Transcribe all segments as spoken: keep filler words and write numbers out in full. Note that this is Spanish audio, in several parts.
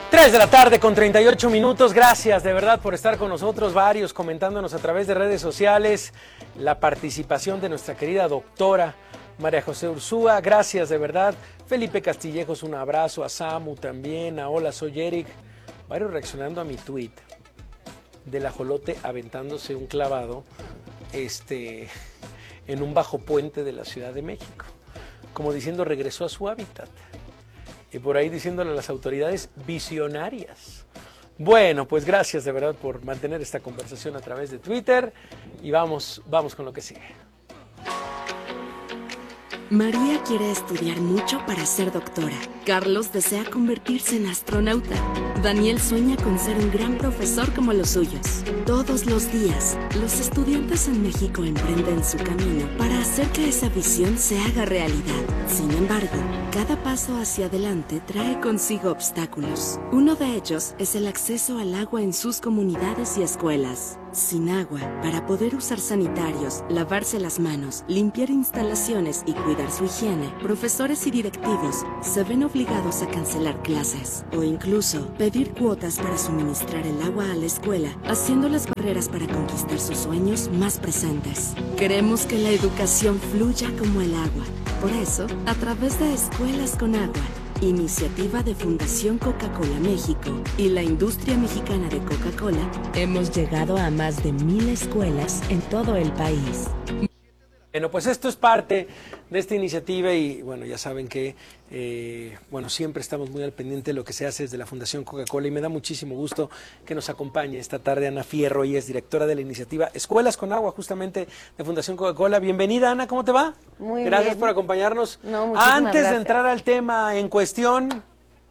tres de la tarde con treinta y ocho minutos, gracias de verdad por estar con nosotros, varios comentándonos a través de redes sociales, la participación de nuestra querida doctora María José Ursúa, gracias de verdad, Felipe Castillejos, un abrazo, a Samu también, a Hola Soy Eric, varios reaccionando a mi tweet del ajolote aventándose un clavado este, en un bajo puente de la Ciudad de México, como diciendo regresó a su hábitat. Y por ahí diciéndole a las autoridades visionarias. Bueno, pues gracias de verdad por mantener esta conversación a través de Twitter y vamos, vamos con lo que sigue. María quiere estudiar mucho para ser doctora. Carlos desea convertirse en astronauta. Daniel sueña con ser un gran profesor como los suyos. Todos los días, los estudiantes en México emprenden su camino para hacer que esa visión se haga realidad. Sin embargo, cada paso hacia adelante trae consigo obstáculos. Uno de ellos es el acceso al agua en sus comunidades y escuelas. Sin agua, para poder usar sanitarios, lavarse las manos, limpiar instalaciones y cuidar su higiene, profesores y directivos se ven obligados a cancelar clases o incluso pedir cuotas para suministrar el agua a la escuela, haciendo las barreras para conquistar sus sueños más presentes. Queremos que la educación fluya como el agua. Por eso, a través de Escuelas con Agua, iniciativa de Fundación Coca-Cola México y la industria mexicana de Coca-Cola, hemos llegado a más de mil escuelas en todo el país. Bueno, pues esto es parte de esta iniciativa y bueno, ya saben que eh, bueno, siempre estamos muy al pendiente de lo que se hace desde la Fundación Coca-Cola y me da muchísimo gusto que nos acompañe esta tarde Ana Fierro, y es directora de la iniciativa Escuelas con Agua, justamente de Fundación Coca-Cola. Bienvenida, Ana, ¿cómo te va? Muy Gracias bien. por acompañarnos. No, Antes gracias. de entrar al tema en cuestión,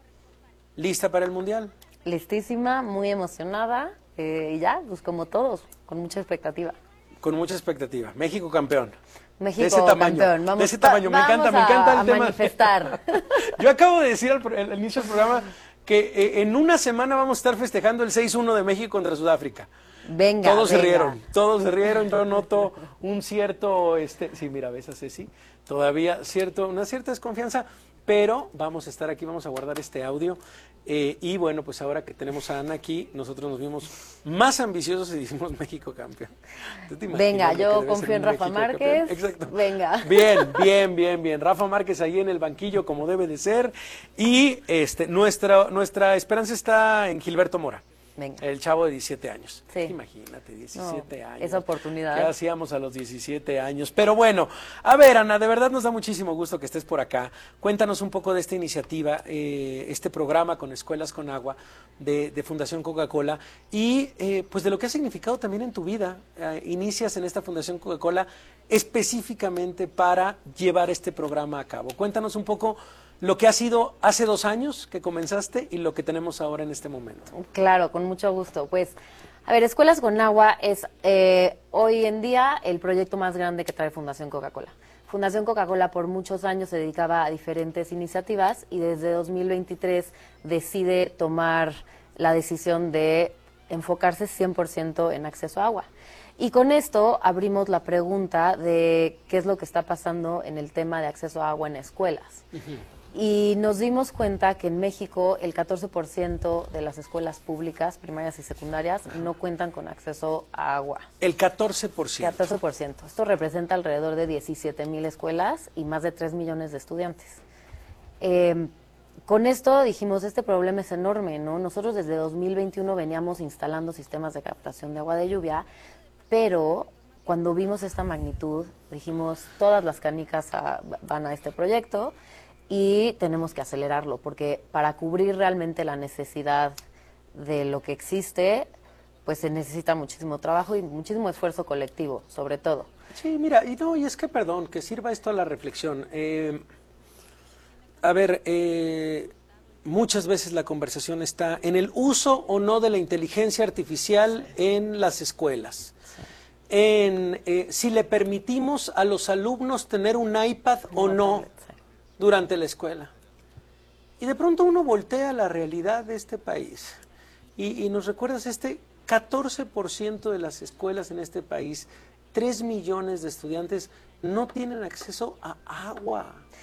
¿lista para el Mundial? Listísima, muy emocionada eh, y ya, pues como todos, con mucha expectativa. Con mucha expectativa. México campeón. México de ese tamaño, campeón. Vamos, de ese tamaño. Me vamos encanta, me a, encanta el a tema. manifestar. Yo acabo de decir al, al inicio del programa que eh, en una semana vamos a estar festejando el seis uno de México contra Sudáfrica. Venga, Todos venga. se rieron, todos se rieron. Yo noto un cierto, este, sí, mira, ves a Ceci, todavía cierto, una cierta desconfianza, pero vamos a estar aquí, vamos a guardar este audio. Eh, y bueno, pues ahora que tenemos a Ana aquí, nosotros nos vimos más ambiciosos y decimos México campeón. Venga, yo confío en Rafa Márquez. Exacto. Venga. Bien, bien, bien, bien. Rafa Márquez ahí en el banquillo como debe de ser. Y este, nuestra, nuestra esperanza está en Gilberto Mora. Venga. El chavo de diecisiete años. Sí. Imagínate, diecisiete no, años. Esa oportunidad. ¿Qué hacíamos a los diecisiete años? Pero bueno, a ver, Ana, de verdad nos da muchísimo gusto que estés por acá. Cuéntanos un poco de esta iniciativa, eh, este programa con Escuelas con Agua de, de Fundación Coca-Cola y eh, pues de lo que ha significado también en tu vida. Eh, inicias en esta Fundación Coca-Cola específicamente para llevar este programa a cabo. Cuéntanos un poco lo que ha sido hace dos años que comenzaste y lo que tenemos ahora en este momento. Claro, con mucho gusto. Pues, a ver, Escuelas con Agua es eh, hoy en día el proyecto más grande que trae Fundación Coca-Cola. Fundación Coca-Cola por muchos años se dedicaba a diferentes iniciativas y desde dos mil veintitrés decide tomar la decisión de enfocarse cien por ciento en acceso a agua. Y con esto abrimos la pregunta de qué es lo que está pasando en el tema de acceso a agua en escuelas. Uh-huh. Y nos dimos cuenta que en México el catorce por ciento de las escuelas públicas, primarias y secundarias, no cuentan con acceso a agua. El catorce por ciento. catorce por ciento. Esto representa alrededor de diecisiete mil escuelas y más de tres millones de estudiantes. Eh, con esto dijimos, este problema es enorme, ¿no? Nosotros desde dos mil veintiuno veníamos instalando sistemas de captación de agua de lluvia, pero cuando vimos esta magnitud, dijimos, todas las canicas a, van a este proyecto, y tenemos que acelerarlo, porque para cubrir realmente la necesidad de lo que existe, pues se necesita muchísimo trabajo y muchísimo esfuerzo colectivo, sobre todo. Sí, mira, y no, y es que, perdón, que sirva esto a la reflexión. Eh, a ver, eh, muchas veces la conversación está en el uso o no de la inteligencia artificial en las escuelas. En eh, si le permitimos a los alumnos tener un iPad o no durante la escuela. Y de pronto uno voltea la realidad de este país y, y nos recuerdas este catorce por ciento de las escuelas en este país, tres millones de estudiantes no tienen acceso a agua.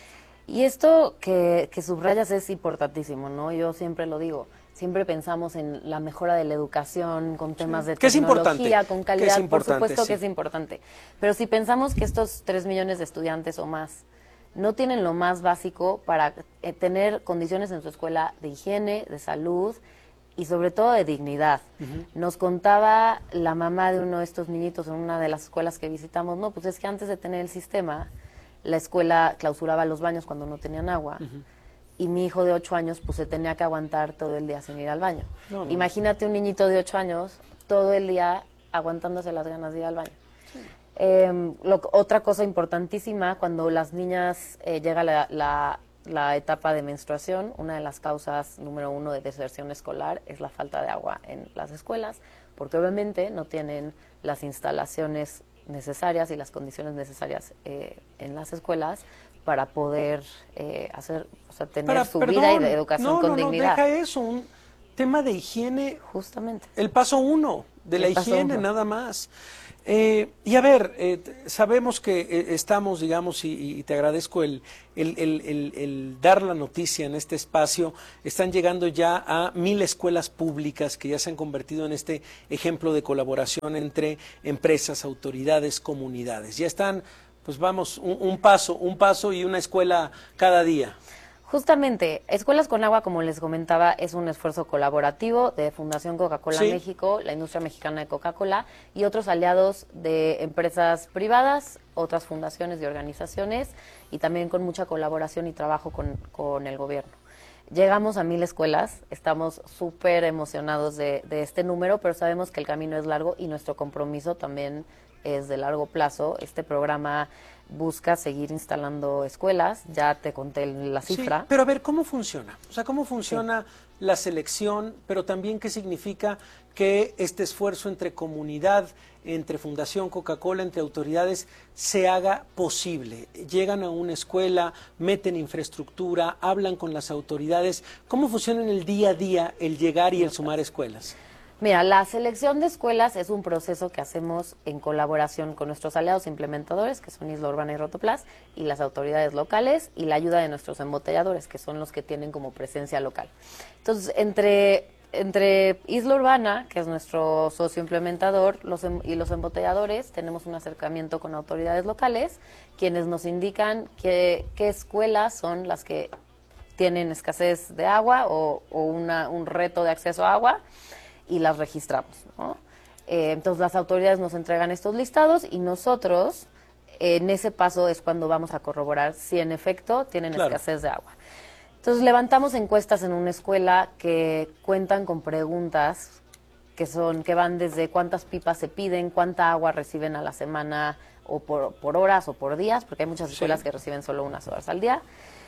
Y esto que, que subrayas es importantísimo, ¿no? Yo siempre lo digo, siempre pensamos en la mejora de la educación, con temas sí. de tecnología, con calidad, por supuesto sí. que es importante. Pero si pensamos que estos tres millones de estudiantes o más no tienen lo más básico para eh, tener condiciones en su escuela de higiene, de salud y sobre todo de dignidad. Uh-huh. Nos contaba la mamá de uno de estos niñitos en una de las escuelas que visitamos, no, pues es que antes de tener el sistema, la escuela clausuraba los baños cuando no tenían agua. Uh-huh. Y mi hijo de ocho años pues se tenía que aguantar todo el día sin ir al baño. No, no. Imagínate un niñito de ocho años todo el día aguantándose las ganas de ir al baño. Sí. Eh, lo, otra cosa importantísima, cuando las niñas eh, llega la, la, la etapa de menstruación, una de las causas número uno de deserción escolar es la falta de agua en las escuelas, porque obviamente no tienen las instalaciones necesarias y las condiciones necesarias eh, en las escuelas para poder eh, hacer, o sea, tener para, su perdón, vida y de educación no, con no, dignidad. No, deja eso, un tema de higiene. Justamente. El paso uno de la higiene, nada más. Eh, y a ver, eh, sabemos que eh, estamos, digamos, y, y te agradezco el, el, el, el, el dar la noticia en este espacio, están llegando ya a mil escuelas públicas que ya se han convertido en este ejemplo de colaboración entre empresas, autoridades, comunidades. Ya están, pues vamos, un, un paso, un paso y una escuela cada día. Justamente, Escuelas con Agua, como les comentaba, es un esfuerzo colaborativo de Fundación Coca-Cola sí. México, la industria mexicana de Coca-Cola y otros aliados de empresas privadas, otras fundaciones y organizaciones, y también con mucha colaboración y trabajo con, con el gobierno. Llegamos a mil escuelas, estamos súper emocionados de, de este número, pero sabemos que el camino es largo y nuestro compromiso también es de largo plazo. Este programa busca seguir instalando escuelas, ya te conté la cifra. Sí, pero a ver, ¿cómo funciona? O sea, ¿cómo funciona sí. la selección, pero también qué significa que este esfuerzo entre comunidad, entre Fundación Coca-Cola, entre autoridades, se haga posible? Llegan a una escuela, meten infraestructura, hablan con las autoridades. ¿Cómo funciona en el día a día el llegar y el sumar escuelas? Mira, la selección de escuelas es un proceso que hacemos en colaboración con nuestros aliados implementadores, que son Isla Urbana y Rotoplas, y las autoridades locales, y la ayuda de nuestros embotelladores, que son los que tienen como presencia local. Entonces, entre, entre Isla Urbana, que es nuestro socio implementador, los, y los embotelladores, tenemos un acercamiento con autoridades locales, quienes nos indican que, qué escuelas son las que tienen escasez de agua o, o una, un reto de acceso a agua, y las registramos, ¿no? Eh, entonces las autoridades nos entregan estos listados y nosotros eh, en ese paso es cuando vamos a corroborar si en efecto tienen claro. escasez de agua. Entonces levantamos encuestas en una escuela que cuentan con preguntas que son que van desde cuántas pipas se piden, cuánta agua reciben a la semana o por, por horas o por días, porque hay muchas escuelas sí. que reciben solo unas horas al día.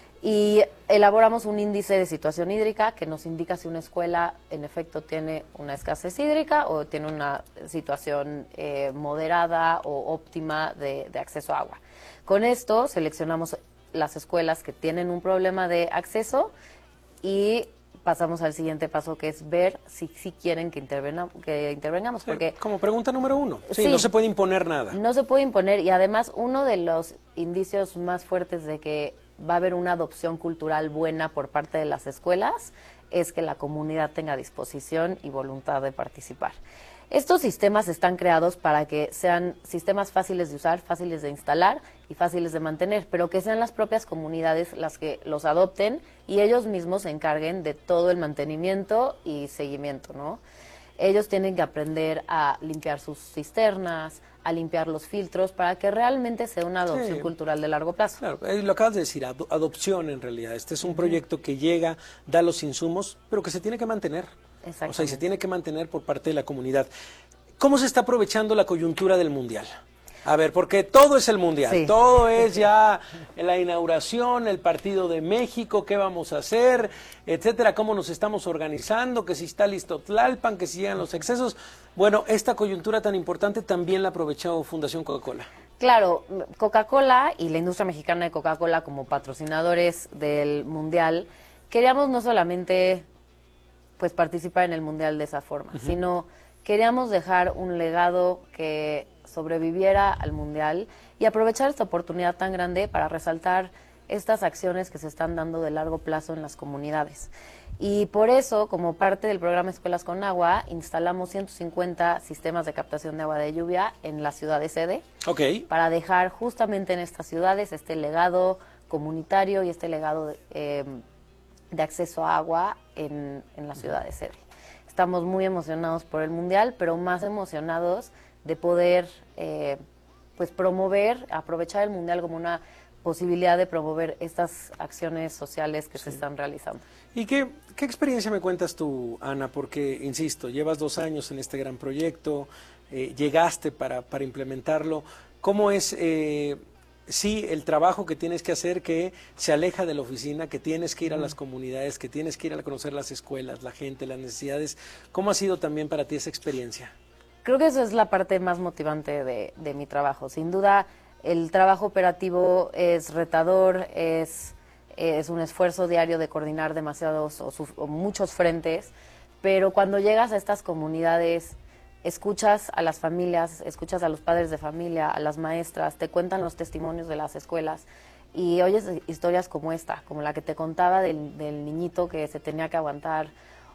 Y elaboramos un índice de situación hídrica que nos indica si una escuela en efecto tiene una escasez hídrica o tiene una situación eh, moderada o óptima de, de acceso a agua. Con esto seleccionamos las escuelas que tienen un problema de acceso y pasamos al siguiente paso, que es ver si, si quieren que, intervenga, que intervengamos. Porque, como pregunta número uno, sí, sí, no se puede imponer nada. No se puede imponer y además uno de los indicios más fuertes de que va a haber una adopción cultural buena por parte de las escuelas es que la comunidad tenga disposición y voluntad de participar. Estos sistemas están creados para que sean sistemas fáciles de usar, fáciles de instalar y fáciles de mantener, pero que sean las propias comunidades las que los adopten y ellos mismos se encarguen de todo el mantenimiento y seguimiento, ¿no? Ellos tienen que aprender a limpiar sus cisternas, a limpiar los filtros, para que realmente sea una adopción sí. cultural de largo plazo. Claro, lo acabas de decir, ad adopción en realidad. Este es un uh-huh. proyecto que llega, da los insumos, pero que se tiene que mantener. O sea, y se tiene que mantener por parte de la comunidad. ¿Cómo se está aprovechando la coyuntura del Mundial? A ver, porque todo es el Mundial, sí. todo es ya la inauguración, el partido de México, qué vamos a hacer, etcétera, cómo nos estamos organizando, que si está listo Tlalpan, que si llegan los excesos. Bueno, esta coyuntura tan importante también la aprovechó Fundación Coca-Cola. Claro, Coca-Cola y la industria mexicana de Coca-Cola como patrocinadores del Mundial, queríamos no solamente pues participar en el Mundial de esa forma, uh-huh. sino queríamos dejar un legado que sobreviviera al Mundial y aprovechar esta oportunidad tan grande para resaltar estas acciones que se están dando de largo plazo en las comunidades. Y por eso, como parte del programa Escuelas con Agua, instalamos ciento cincuenta sistemas de captación de agua de lluvia en la ciudad de sede, okay, para dejar justamente en estas ciudades este legado comunitario y este legado de, eh, de acceso a agua en, en la ciudad de sede. Estamos muy emocionados por el Mundial, pero más emocionados de poder eh, pues promover, aprovechar el Mundial como una posibilidad de promover estas acciones sociales que sí se están realizando. ¿Y qué, qué experiencia me cuentas tú, Ana? Porque, insisto, llevas dos años en este gran proyecto, eh, llegaste para, para implementarlo. ¿Cómo es, eh, sí, el trabajo que tienes que hacer, que se aleja de la oficina, que tienes que ir a las comunidades, que tienes que ir a conocer las escuelas, la gente, las necesidades? ¿Cómo ha sido también para ti esa experiencia? Creo que eso es la parte más motivante de, de mi trabajo. Sin duda, el trabajo operativo es retador, es, es un esfuerzo diario de coordinar demasiados o, su, o muchos frentes, pero cuando llegas a estas comunidades, escuchas a las familias, escuchas a los padres de familia, a las maestras, te cuentan los testimonios de las escuelas y oyes historias como esta, como la que te contaba del, del niñito que se tenía que aguantar,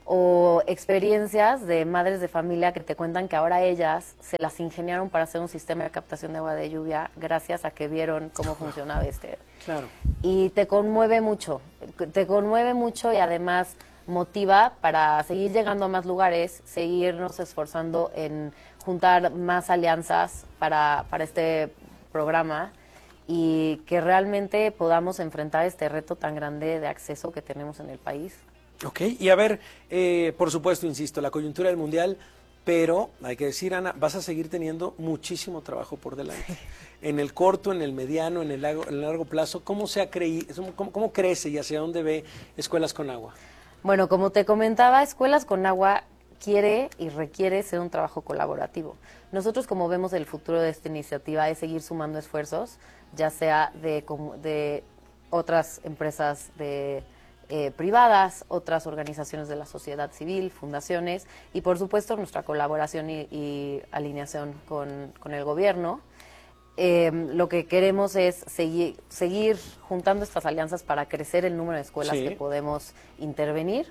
o experiencias de madres de familia que te cuentan que ahora ellas se las ingeniaron para hacer un sistema de captación de agua de lluvia gracias a que vieron cómo funcionaba este. Claro. Y te conmueve mucho, te conmueve mucho y además motiva para seguir llegando a más lugares, seguirnos esforzando en juntar más alianzas para, para este programa y que realmente podamos enfrentar este reto tan grande de acceso que tenemos en el país. Ok, y a ver, eh, por supuesto, insisto, la coyuntura del Mundial, pero hay que decir, Ana, vas a seguir teniendo muchísimo trabajo por delante. En el corto, en el mediano, en el largo, en el largo plazo, ¿cómo, se ha creí, cómo, ¿cómo crece y hacia dónde ve Escuelas con Agua? Bueno, como te comentaba, Escuelas con Agua quiere y requiere ser un trabajo colaborativo. Nosotros, como vemos el futuro de esta iniciativa, es seguir sumando esfuerzos, ya sea de, de otras empresas de... Eh, privadas, otras organizaciones de la sociedad civil, fundaciones y por supuesto nuestra colaboración y, y alineación con, con el gobierno. Eh, lo que queremos es seguir, seguir juntando estas alianzas para crecer el número de escuelas sí. que podemos intervenir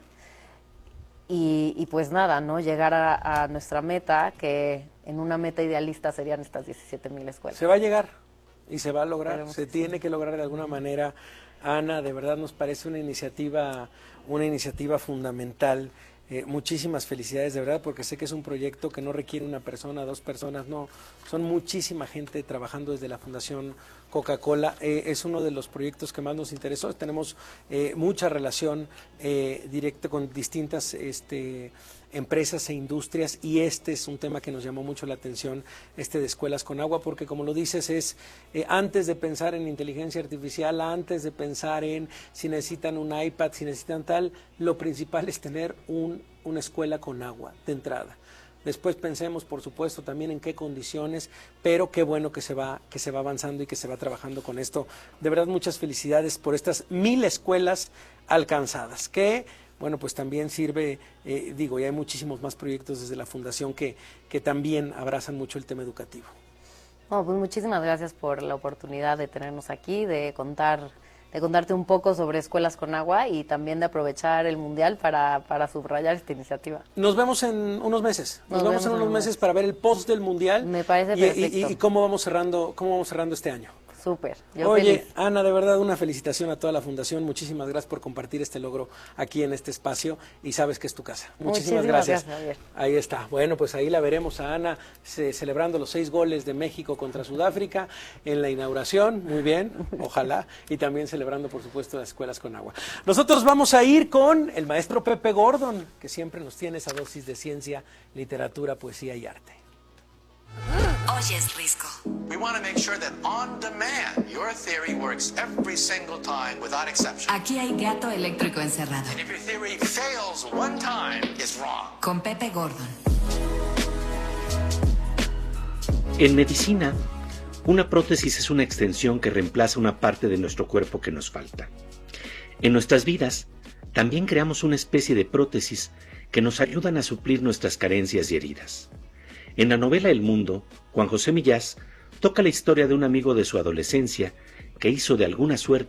y, y pues nada, ¿no? Llegar a, a nuestra meta, que en una meta idealista serían estas diecisiete mil escuelas. Se va a llegar y se va a lograr, Queremos se que tiene sí. que lograr de alguna manera. Ana, de verdad nos parece una iniciativa, una iniciativa fundamental. Eh, muchísimas felicidades, de verdad, porque sé que es un proyecto que no requiere una persona, dos personas, no, son muchísima gente trabajando desde la Fundación Coca-Cola. Eh, es uno de los proyectos que más nos interesó. Tenemos eh, mucha relación eh, directa con distintas este, empresas e industrias y este es un tema que nos llamó mucho la atención, este de Escuelas con Agua, porque como lo dices es eh, antes de pensar en inteligencia artificial, antes de pensar en si necesitan un iPad, si necesitan tal, lo principal es tener un, una escuela con agua de entrada. Después pensemos, por supuesto, también en qué condiciones, pero qué bueno que se va, que se va avanzando y que se va trabajando con esto. De verdad, muchas felicidades por estas mil escuelas alcanzadas, que, bueno, pues también sirve, eh, digo, y hay muchísimos más proyectos desde la Fundación que, que también abrazan mucho el tema educativo. Bueno, pues muchísimas gracias por la oportunidad de tenernos aquí, de contar... de contarte un poco sobre Escuelas con Agua y también de aprovechar el Mundial para, para subrayar esta iniciativa. Nos vemos en unos meses, nos, nos vemos, vemos en unos en meses mes. para ver el post del Mundial. Me parece y, perfecto. Y, y cómo vamos cerrando, cómo vamos cerrando este año. Súper, yo Oye, feliz. Ana, de verdad una felicitación a toda la Fundación, muchísimas gracias por compartir este logro aquí en este espacio y sabes que es tu casa. Muchísimas, Muchísimas gracias. gracias, Javier. Ahí está, bueno, pues ahí la veremos a Ana se, celebrando los seis goles de México contra Sudáfrica en la inauguración, muy bien, ojalá, y también celebrando por supuesto las Escuelas con Agua. Nosotros vamos a ir con el maestro Pepe Gordon, que siempre nos tiene esa dosis de ciencia, literatura, poesía y arte. Oye, es Risco. We want to make sure that on demand your theory works every single time without exception. Aquí hay gato eléctrico encerrado. And if your theory fails one time, it's wrong. Con Pepe Gordon. En medicina, una prótesis es una extensión que reemplaza una parte de nuestro cuerpo que nos falta. En nuestras vidas, también creamos una especie de prótesis que nos ayudan a suplir nuestras carencias y heridas. En la novela El Mundo, Juan José Millás toca la historia de un amigo de su adolescencia que hizo de alguna suerte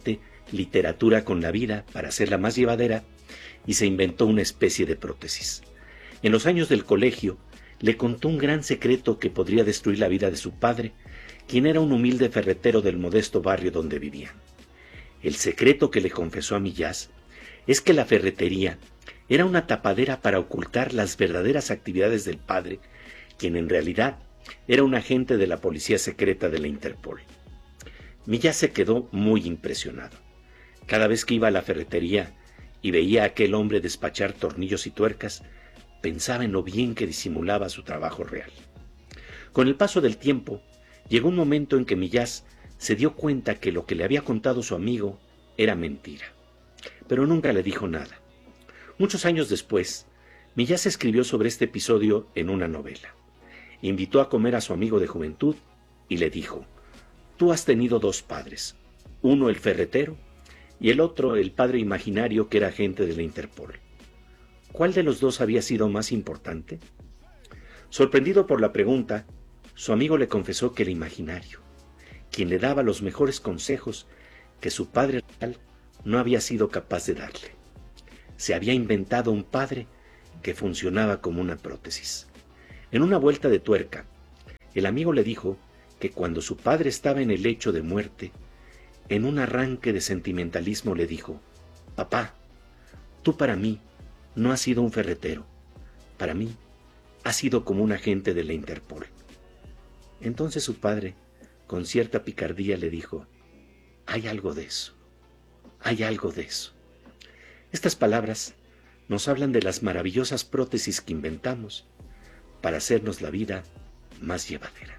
literatura con la vida para hacerla más llevadera y se inventó una especie de prótesis. En los años del colegio, le contó un gran secreto que podría destruir la vida de su padre, quien era un humilde ferretero del modesto barrio donde vivía. El secreto que le confesó a Millás es que la ferretería era una tapadera para ocultar las verdaderas actividades del padre, quien en realidad era un agente de la policía secreta de la Interpol. Millás se quedó muy impresionado. Cada vez que iba a la ferretería y veía a aquel hombre despachar tornillos y tuercas, pensaba en lo bien que disimulaba su trabajo real. Con el paso del tiempo, llegó un momento en que Millás se dio cuenta que lo que le había contado su amigo era mentira, pero nunca le dijo nada. Muchos años después, Millás escribió sobre este episodio en una novela. Invitó a comer a su amigo de juventud y le dijo: «Tú has tenido dos padres, uno el ferretero y el otro el padre imaginario que era agente de la Interpol. ¿Cuál de los dos había sido más importante?». Sorprendido por la pregunta, su amigo le confesó que el imaginario, quien le daba los mejores consejos que su padre real no había sido capaz de darle. Se había inventado un padre que funcionaba como una prótesis. En una vuelta de tuerca, el amigo le dijo que cuando su padre estaba en el lecho de muerte, en un arranque de sentimentalismo le dijo: «Papá, tú para mí no has sido un ferretero, para mí has sido como un agente de la Interpol». Entonces su padre, con cierta picardía, le dijo: «Hay algo de eso, hay algo de eso». Estas palabras nos hablan de las maravillosas prótesis que inventamos para hacernos la vida más llevadera.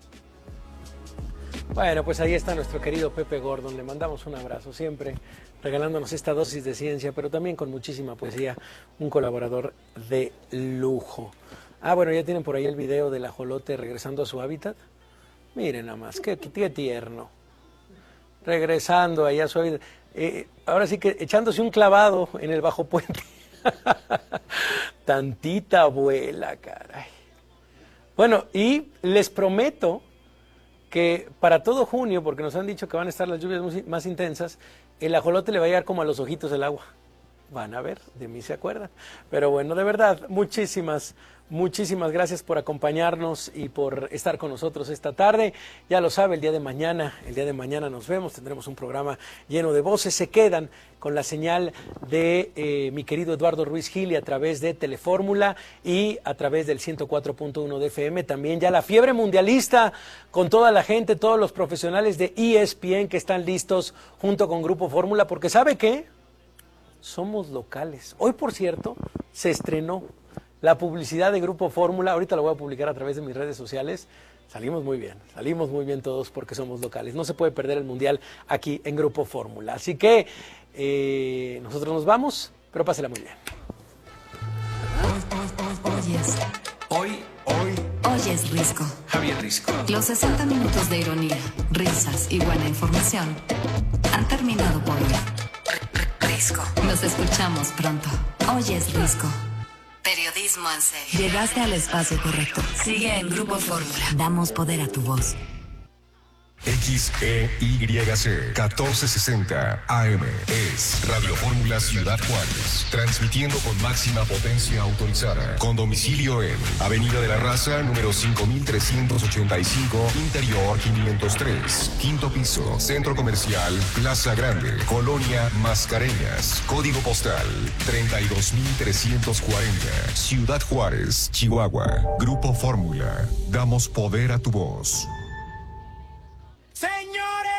Bueno, pues ahí está nuestro querido Pepe Gordon, le mandamos un abrazo, siempre regalándonos esta dosis de ciencia, pero también con muchísima poesía, un colaborador de lujo. Ah, bueno, ya tienen por ahí el video del ajolote regresando a su hábitat. Miren nada más, qué, qué tierno. Regresando ahí a su hábitat. Eh, ahora sí que echándose un clavado en el bajo puente. Tantita abuela, caray. Bueno, y les prometo que para todo junio, porque nos han dicho que van a estar las lluvias más intensas, el ajolote le va a llegar como a los ojitos del agua. Van a ver, de mí se acuerdan. Pero bueno, de verdad, muchísimas, muchísimas gracias por acompañarnos y por estar con nosotros esta tarde. Ya lo sabe, el día de mañana, el día de mañana nos vemos, tendremos un programa lleno de voces. Se quedan con la señal de eh, mi querido Eduardo Ruiz Gili a través de Telefórmula y a través del ciento cuatro punto uno de F M. También ya la fiebre mundialista con toda la gente, todos los profesionales de E S P N que están listos junto con Grupo Fórmula, porque ¿sabe qué? Somos locales. Hoy, por cierto, se estrenó la publicidad de Grupo Fórmula. Ahorita la voy a publicar a través de mis redes sociales. Salimos muy bien, salimos muy bien todos porque somos locales. No se puede perder el Mundial aquí en Grupo Fórmula. Así que eh, nosotros nos vamos, pero pásela muy bien. Oyes. Hoy, hoy, Oyes Risco. Javier Risco. Los sesenta minutos de ironía, risas y buena información han terminado por hoy. Risco. Nos escuchamos pronto. Oyes Risco. Periodismo en serio. Llegaste al espacio correcto. Sigue en Grupo Fórmula. Damos poder a tu voz. X E Y C catorce sesenta A M es Radio Fórmula Ciudad Juárez, transmitiendo con máxima potencia autorizada, con domicilio en Avenida de la Raza, número cinco mil trescientos ochenta y cinco, Interior quinientos tres, quinto piso, Centro Comercial Plaza Grande, Colonia Mascareñas, código postal treinta y dos mil trescientos cuarenta, Ciudad Juárez, Chihuahua. Grupo Fórmula, damos poder a tu voz. ¡Señores!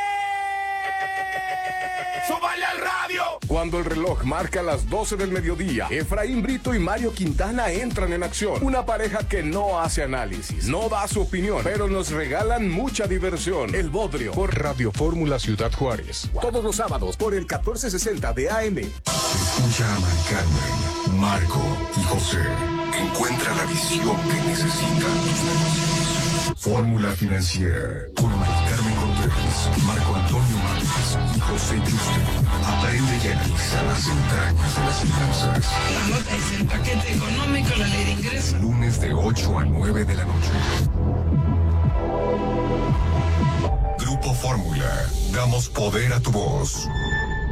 ¡Súbale al radio! Cuando el reloj marca las doce del mediodía, Efraín Brito y Mario Quintana entran en acción. Una pareja que no hace análisis, no da su opinión, pero nos regalan mucha diversión. El Bodrio, por Radio Fórmula Ciudad Juárez. Todos los sábados por el catorce sesenta de A M. Escucha a Mari Carmen, Marco y José. Encuentra la visión que necesitan tus negocios. Fórmula Financiera, con Mari Carmen Cortés, Marco Antonio Márquez y José Yuste. Aprende y analiza las entrañas de las finanzas. La nota es el paquete económico, la ley de ingresos. Lunes de ocho a nueve de la noche. Grupo Fórmula, damos poder a tu voz.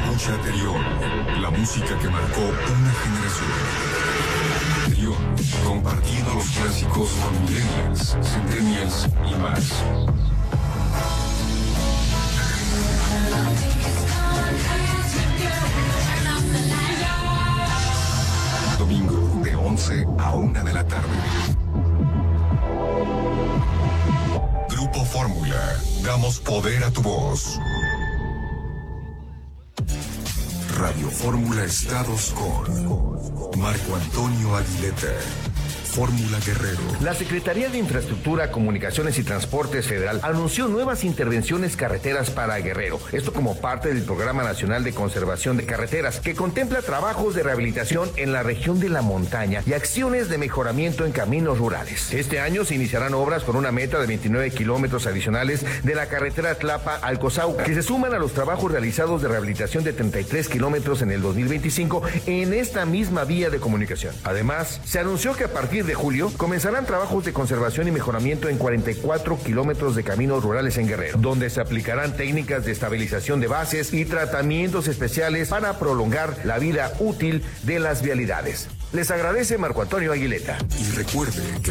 Escucha Terión, la música que marcó una generación. Terión, compartiendo los clásicos con millennials, centennials y más. Domingo de once a una de la tarde. Grupo Fórmula, damos poder a tu voz. Radio Fórmula Estados con Marco Antonio Aguileta. Fórmula Guerrero. La Secretaría de Infraestructura, Comunicaciones y Transportes Federal anunció nuevas intervenciones carreteras para Guerrero. Esto como parte del Programa Nacional de Conservación de Carreteras, que contempla trabajos de rehabilitación en la región de la montaña y acciones de mejoramiento en caminos rurales. Este año se iniciarán obras con una meta de veintinueve kilómetros adicionales de la carretera Tlapa-Alcozauca, que se suman a los trabajos realizados de rehabilitación de treinta y tres kilómetros en el dos mil veinticinco en esta misma vía de comunicación. Además, se anunció que a partir de julio comenzarán trabajos de conservación y mejoramiento en cuarenta y cuatro kilómetros de caminos rurales en Guerrero, donde se aplicarán técnicas de estabilización de bases y tratamientos especiales para prolongar la vida útil de las vialidades. Les agradece Marco Antonio Aguileta. Y recuerde que